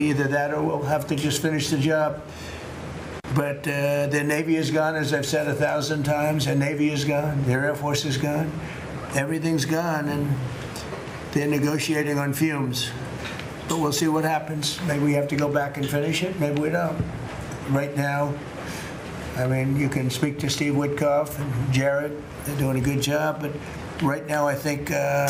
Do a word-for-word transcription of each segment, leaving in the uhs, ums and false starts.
Either that or we'll have to just finish the job. But uh, their Navy is gone, as I've said a thousand times. Their Navy is gone. Their Air Force is gone. Everything's gone, and they're negotiating on fumes. But we'll see what happens. Maybe we have to go back and finish it. Maybe we don't. Right now, I mean, you can speak to Steve Witkoff and Jared. They're doing a good job. But right now, I think uh,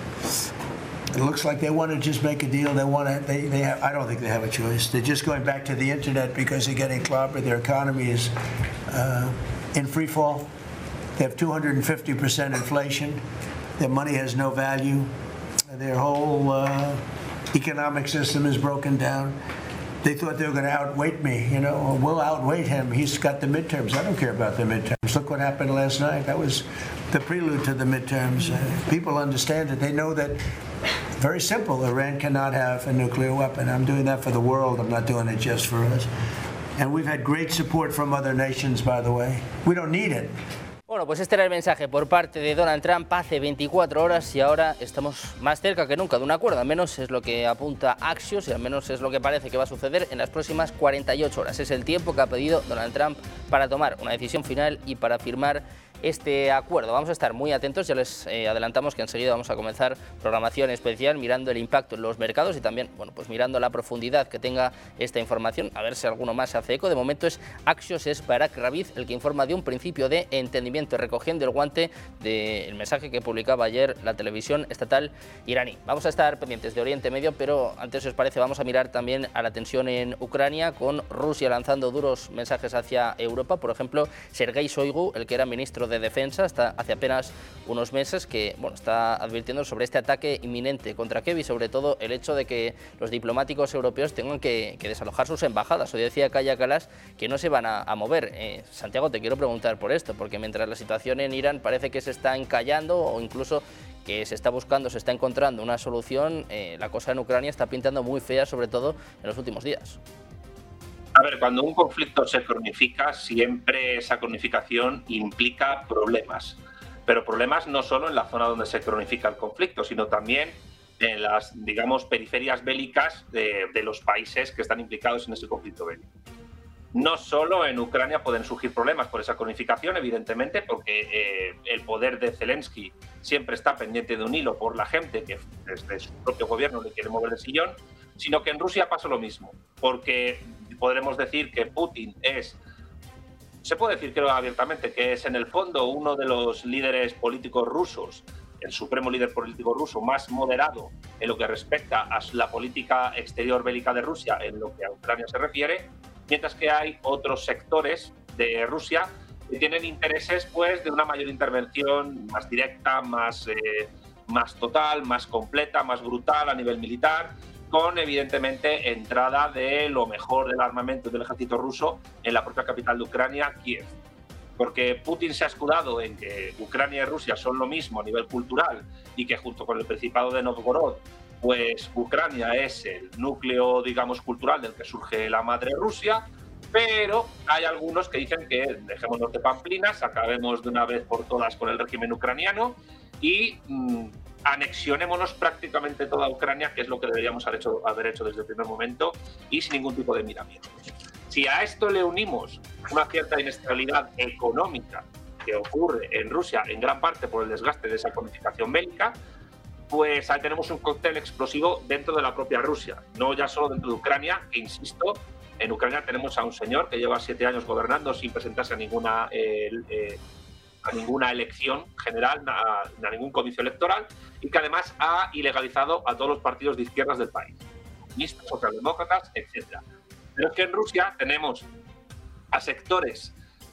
it looks like they want to just make a deal. They want to. They, they have, I don't think they have a choice. They're just going back to the internet because they're getting clobbered. Their economy is uh, in free fall. They have two hundred fifty percent inflation. Their money has no value. Their whole uh, economic system is broken down. They thought they were going to outweight me, you know. We'll outweight him. He's got the midterms. I don't care about the midterms. Look what happened last night. That was the prelude to the midterms. Uh, people understand it. They know that, very simple, Iran cannot have a nuclear weapon. I'm doing that for the world. I'm not doing it just for us. And we've had great support from other nations, by the way. We don't need it. Bueno, pues este era el mensaje por parte de Donald Trump hace veinticuatro horas y ahora estamos más cerca que nunca de un acuerdo. Al menos es lo que apunta Axios y al menos es lo que parece que va a suceder en las próximas cuarenta y ocho horas. Es el tiempo que ha pedido Donald Trump para tomar una decisión final y para firmar este acuerdo. Vamos a estar muy atentos, ya les eh, adelantamos que enseguida vamos a comenzar programación especial mirando el impacto en los mercados y también, bueno, pues mirando la profundidad que tenga esta información, a ver si alguno más se hace eco. De momento es Axios, es Barak Ravid el que informa de un principio de entendimiento, recogiendo el guante del mensaje que publicaba ayer la televisión estatal iraní. Vamos a estar pendientes de Oriente Medio, pero antes, si os parece, vamos a mirar también a la tensión en Ucrania, con Rusia lanzando duros mensajes hacia Europa. Por ejemplo, Sergei Shoigu, el que era ministro de Defensa hasta hace apenas unos meses, que bueno, está advirtiendo sobre este ataque inminente contra Kiev y sobre todo el hecho de que los diplomáticos europeos tengan que, que desalojar sus embajadas. Hoy decía Kaja Kallas que no se van a, a mover. Eh, Santiago, te quiero preguntar por esto, porque mientras la situación en Irán parece que se está encallando o incluso que se está buscando, se está encontrando una solución, eh, la cosa en Ucrania está pintando muy fea, sobre todo en los últimos días. A ver, cuando un conflicto se cronifica, siempre esa cronificación implica problemas. Pero problemas no solo en la zona donde se cronifica el conflicto, sino también en las, digamos, periferias bélicas de, de los países que están implicados en ese conflicto bélico. No solo en Ucrania pueden surgir problemas por esa cronificación, evidentemente, porque eh, el poder de Zelensky siempre está pendiente de un hilo por la gente que desde su propio gobierno le quiere mover el sillón, sino que en Rusia pasa lo mismo, porque podremos decir que Putin es, se puede decir creo abiertamente, que es en el fondo uno de los líderes políticos rusos, el supremo líder político ruso más moderado en lo que respecta a la política exterior bélica de Rusia en lo que a Ucrania se refiere, mientras que hay otros sectores de Rusia que tienen intereses pues, de una mayor intervención más directa, más, eh, más total, más completa, más brutal a nivel militar, con evidentemente entrada de lo mejor del armamento del ejército ruso en la propia capital de Ucrania, Kiev. Porque Putin se ha escudado en que Ucrania y Rusia son lo mismo a nivel cultural y que junto con el Principado de Novgorod, pues Ucrania es el núcleo, digamos, cultural del que surge la madre Rusia, pero hay algunos que dicen que dejémonos de pamplinas, acabemos de una vez por todas con el régimen ucraniano y mmm, anexionémonos prácticamente toda Ucrania, que es lo que deberíamos haber hecho, haber hecho desde el primer momento y sin ningún tipo de miramientos. Si a esto le unimos una cierta inestabilidad económica que ocurre en Rusia, en gran parte por el desgaste de esa cronificación bélica, pues ahí tenemos un cóctel explosivo dentro de la propia Rusia, no ya solo dentro de Ucrania, que insisto, en Ucrania tenemos a un señor que lleva siete años gobernando sin presentarse a ninguna... Eh, eh, a ninguna elección general, a, a ningún comicio electoral, y que además ha ilegalizado a todos los partidos de izquierdas del país, comunistas, socialdemócratas, etcétera. Pero es que en Rusia tenemos a sectores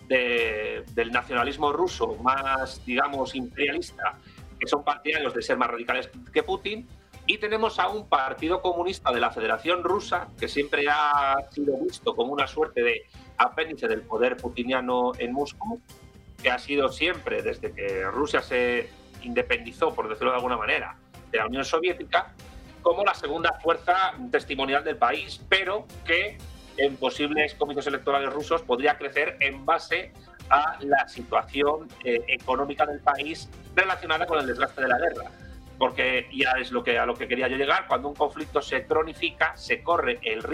de, del nacionalismo ruso más, digamos, imperialista, que son partidarios de ser más radicales que Putin, y tenemos a un partido comunista de la Federación Rusa, que siempre ha sido visto como una suerte de apéndice del poder putiniano en Moscú, que ha sido siempre, desde que Rusia se independizó, por decirlo de alguna manera, de la Unión Soviética, como la segunda fuerza testimonial del país, pero que en posibles comicios electorales rusos podría crecer en base a la situación eh, económica del país relacionada con el desgaste de la guerra. porque ya es lo que, a lo que quería yo llegar, cuando un conflicto se cronifica, se corre el riesgo